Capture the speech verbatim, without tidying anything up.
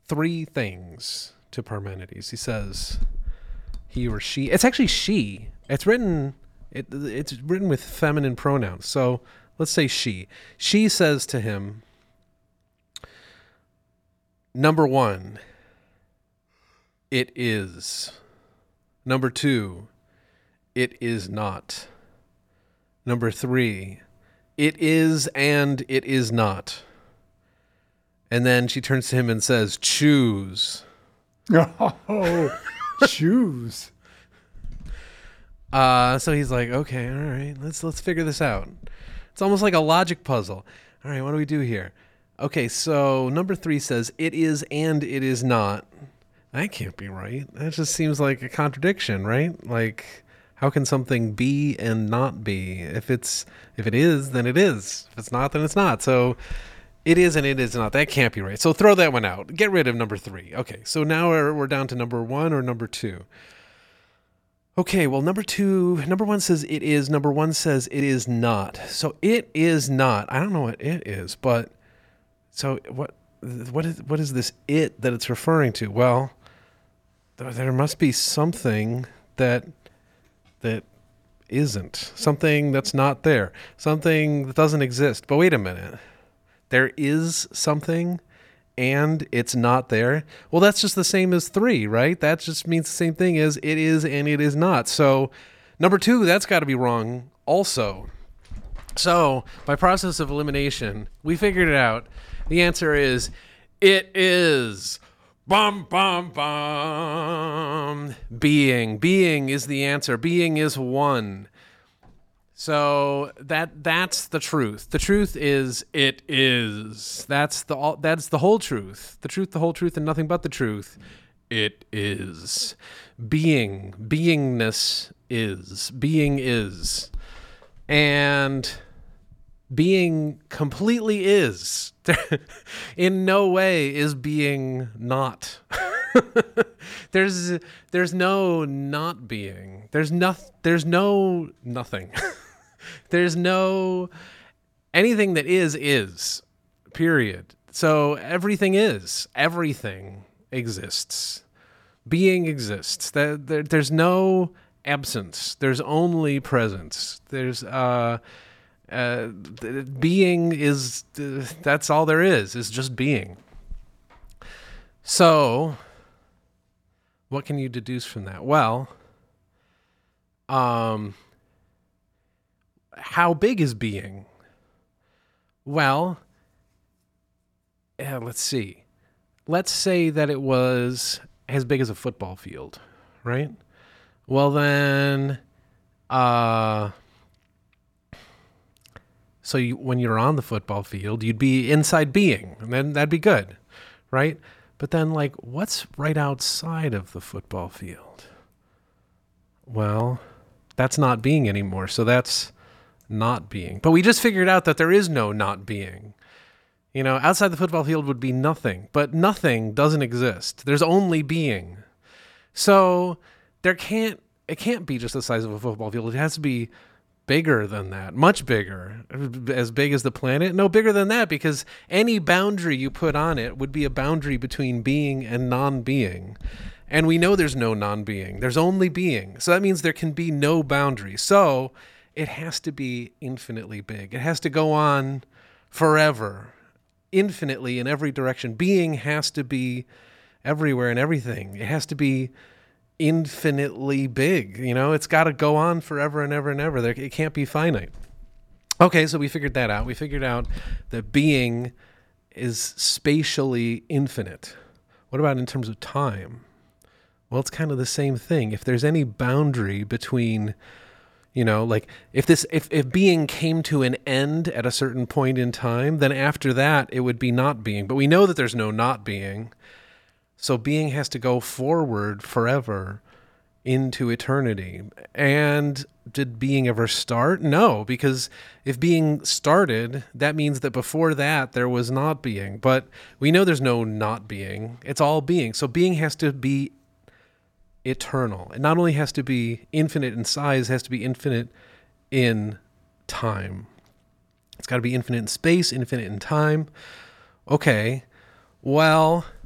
three things to Parmenides. He says he or she. It's actually she. It's written. It, it's written with feminine pronouns. So let's say she. She says to him, number one, it is. Number two, it is not. Number three, it is and it is not. And then she turns to him and says, choose. Oh, choose. Uh, so he's like, okay, all right, let's let's figure this out. It's almost like a logic puzzle. All right, what do we do here? Okay, so number three says, it is and it is not. That can't be right. That just seems like a contradiction, right? Like, how can something be and not be? If it's if it is, then it is. If it's not, then it's not. So it is and it is not. That can't be right. So throw that one out. Get rid of number three. Okay, so now we're, we're down to number one or number two. Okay, well, number two, number one says it is. Number one says it is not. So it is not. I don't know what it is, but so what? What is what is this it that it's referring to? Well, there must be something that that isn't, something that's not there, something that doesn't exist. But wait a minute, there is something and it's not there. Well, that's just the same as three, right? That just means the same thing as it is and it is not. So number two, that's got to be wrong also. So by process of elimination, we figured it out. The answer is it is. Bum, bum, bum. Being. Being is the answer. Being is one. So that that's the truth. The truth is it is. That's the all, that's the whole truth. The truth, the whole truth, and nothing but the truth. It is. Being. Beingness is. Being is. And being completely is. In no way is being not. there's there's no not being. There's no there's no nothing. There's no anything that is is. Period. So everything is. Everything exists. Being exists. There, there, there's no absence. There's only presence. There's uh Uh, being is, uh, that's all there is, is just being. So, what can you deduce from that? Well, um, how big is being? Well, yeah, let's see. Let's say that it was as big as a football field, right? Well, then, uh... So you, when you're on the football field, you'd be inside being, and then that'd be good, right? But then, like, what's right outside of the football field? Well, that's not being anymore, so that's not being. But we just figured out that there is no not being. You know, outside the football field would be nothing, but nothing doesn't exist. There's only being. So there can't, it can't be just the size of a football field. It has to be bigger than that, much bigger, as big as the planet. No, bigger than that, because any boundary you put on it would be a boundary between being and non-being. And we know there's no non-being. There's only being. So that means there can be no boundary. So it has to be infinitely big. It has to go on forever, infinitely in every direction. Being has to be everywhere and everything. It has to be infinitely big, you know, it's got to go on forever and ever and ever. There, it can't be finite. Okay, so we figured that out. We figured out that being is spatially infinite. What about in terms of time? Well, it's kind of the same thing. If there's any boundary between, you know, like if this, if, if being came to an end at a certain point in time, then after that it would be not being. But we know that there's no not being. So being has to go forward forever into eternity. And did being ever start? No, because if being started, that means that before that there was not being. But we know there's no not being. It's all being. So being has to be eternal. It not only has to be infinite in size, it has to be infinite in time. It's got to be infinite in space, infinite in time. Okay, well,